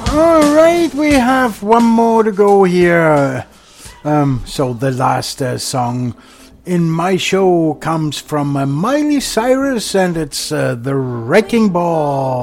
All right, we have one more to go here. So the last song in my show comes from Miley Cyrus, and it's The Wrecking Ball.